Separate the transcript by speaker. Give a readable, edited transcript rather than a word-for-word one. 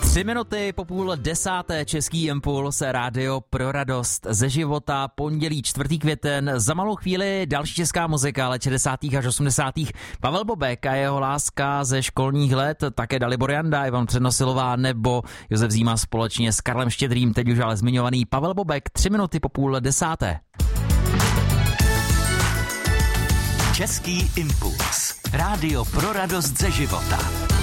Speaker 1: 3 minuty po 9:30 Český impuls, rádio pro radost ze života, pondělí 4. květen, za malou chvíli další česká muzika let 60. až 80. Pavel Bobek a jeho láska ze školních let, také Dalibor Janda, Ivan Přednosilová nebo Josef Zíma společně s Karlem Štědrým, teď už ale zmiňovaný Pavel Bobek, 3 minuty po 9:30.
Speaker 2: Český impuls, rádio pro radost ze života.